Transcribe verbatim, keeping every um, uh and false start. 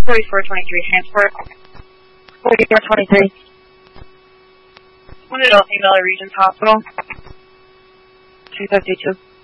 forty-four twenty-three, transport. forty-four twenty-three. One adult female at Regents Hospital. two fifty-two.